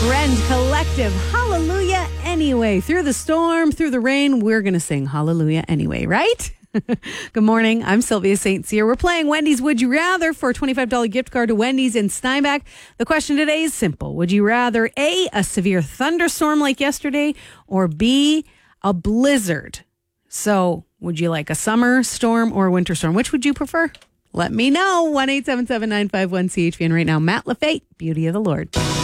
Rend Collective. Hallelujah anyway. Through the storm, through the rain, we're going to sing hallelujah anyway, right? Good morning. I'm Sylvia St. Cyr. We're playing Wendy's Would You Rather for a $25 gift card to Wendy's in Steinbach. The question today is simple. Would you rather A, severe thunderstorm like yesterday, or B, a blizzard? So would you like a summer storm or a winter storm? Which would you prefer? Let me know. 1-877-951-CHV. And right now, Matt Lafay, Beauty of the Lord.